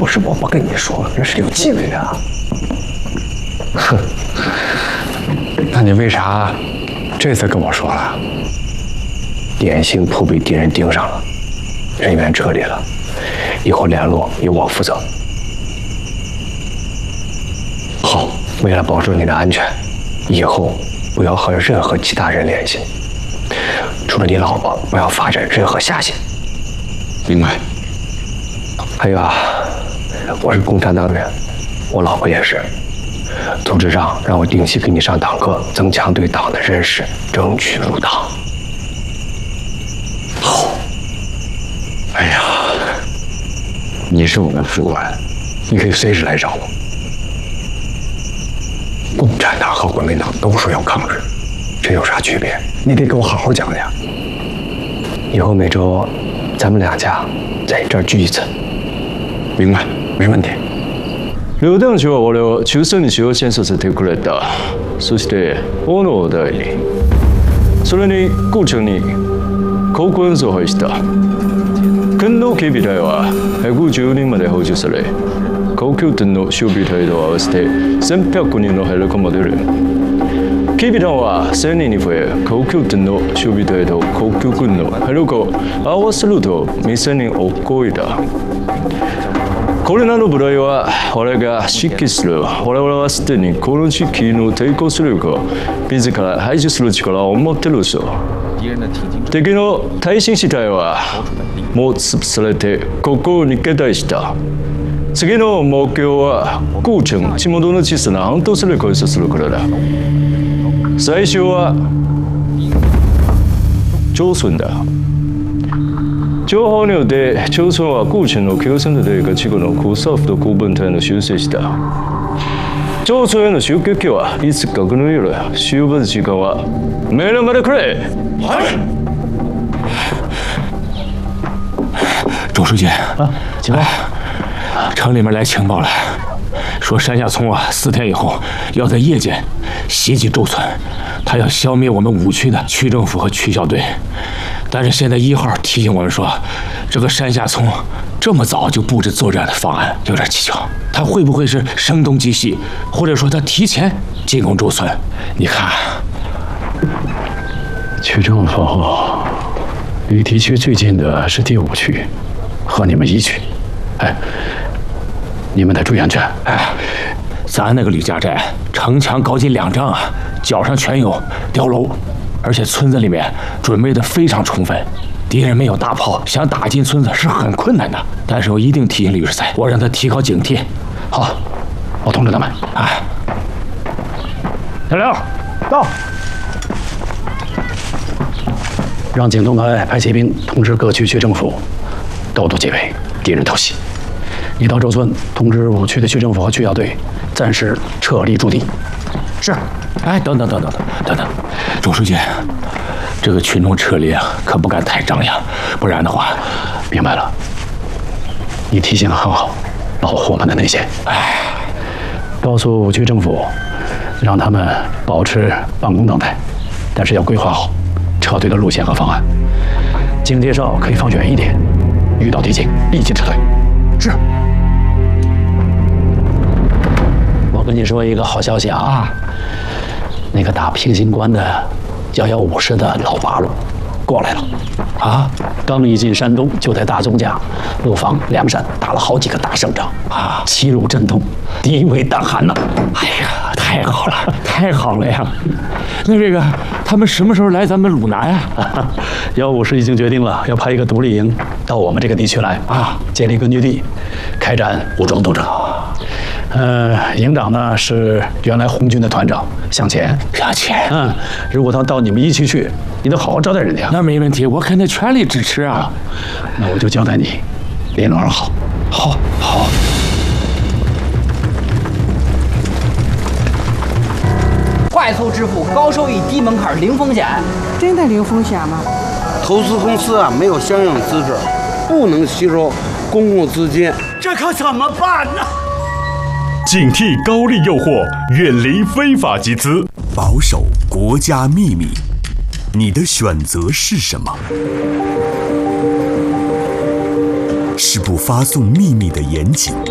不是我跟你说，这是有纪律的。哼，那你为啥这次跟我说了？典型铺被敌人盯上了，人员撤离了，以后联络由我负责。好，为了保证你的安全，以后不要和任何其他人联系，除了你老婆，不要发展任何下线。 明白。 还有啊，我是共产党员，我老婆也是。组织上让我定期给你上党课，增强对党的认识，争取入党。 好。哎呀，你是我们副官，你可以随时来找我。 共产党和国民党都说要抗日，这有啥区别？你得给我好好讲讲。以后每周咱们两家在这儿聚一次。 明白，没问题。 両団長は俺を中佐に昇進させてくれた。そして小野大に、それに校長に高校演奏をした。県の警備隊は110人まで補充され、高級店の守備隊と合わせて1100人のヘリコムが出る。警備団は1000人に増え、高級店の守備隊と高級軍のヘリコムを合わせると2000人を超えた。これらの部隊は俺が指揮する。我々はすでにこの地域の抵抗勢力を自ら排除する力を持っているぞ。敵の耐震地帯はもう潰されてここに下隊した。次の目標は高知地元の小さな半島勢力を開設することだ。最初は朝鮮だ。情報によって朝鮮は高知の9戦隊が地区の空サーフと空分隊の修正した。朝鮮への襲撃はいつかこの夜、終盤時間は目の前でくれ。はい。 周书记啊，情况？城里面来情报了，说山下聪啊4天以后要在夜间袭击周村，他要消灭我们5区的区政府和区校队。但是现在1号提醒我们说，这个山下聪这么早就布置作战的方案有点蹊跷，他会不会是声东击西，或者说他提前进攻周村？你看， 区政府离敌区最近的是第5区，和你们1区。哎，你们得注意安全。 哎，咱那个吕家寨城墙高近2丈啊，脚上全有碉楼。而且村子里面准备的非常充分，敌人没有大炮，想打进村子是很困难的。但是我一定提醒吕师才，我让他提高警惕。 好，我通知他们。 哎， 小刘，到。让景东台派骑兵通知各区区政府，都督戒备，敌人偷袭。你到周村通知5区的区政府和区校队，暂时撤离驻地。是。 哎，等，周书记，这个群众撤离啊，可不敢太张扬，不然的话， 明白了。你提醒很好，保护我们的内线。 哎， 告诉5区政府，让他们保持办公状态，但是要规划好撤退的路线和方案。警戒哨可以放远一点，遇到敌情立即撤退。是。我跟你说一个好消息啊！那个打平型关的115师的老八路过来了啊！刚一进山东，就在大宗家、陆防两陕打了好几个大胜仗啊，齐鲁震动，敌为胆寒呐！ 哎呀，太好了，太好了呀！那这个他们什么时候来咱们鲁南啊 ？115师已经决定了，要派一个独立营到我们这个地区来啊，建立根据地，开展武装斗争。营长呢是原来红军的团长向前。如果他到你们1区去，你得好好招待人家。 那没问题，我肯定全力支持啊。 那我就交代你，联络好。 好。 快速支付，高收益，低门槛，零风险。 真的零风险吗？ 投资公司啊没有相应资质，不能吸收公共资金， 这可怎么办呢？ 警惕高利诱惑，远离非法集资， 保守国家秘密，你的选择是什么？是不发送秘密的严谨，